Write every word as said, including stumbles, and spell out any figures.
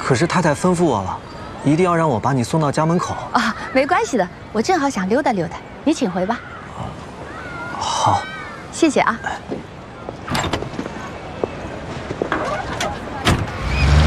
可是太太吩咐我了，一定要让我把你送到家门口。 啊，没关系的，我正好想溜达溜达，你请回吧。 好， 谢谢啊。 哎